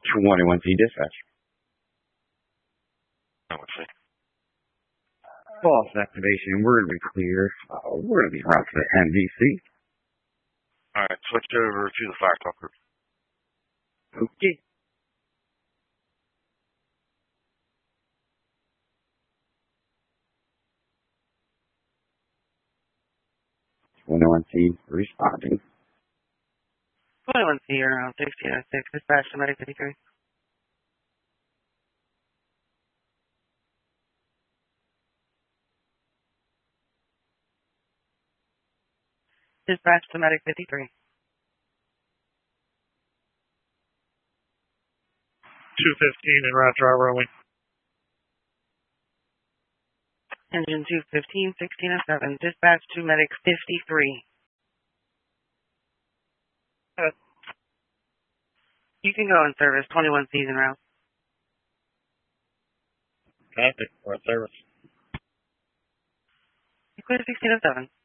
21C dispatch. Let's see. False activation. We're going to be clear. We're going to be around to the MVC. Alright, switch over to the Fire Talker. Okay. C responding. 21C, around 1606, dispatch to Medic 53. Dispatch to Medic 53. 215 en route, driver only. Engine 215, 16 and 7. Dispatch to Medic 53. You can go in service. 21C's en route. Copy. We're in service. You clear 16 and 7.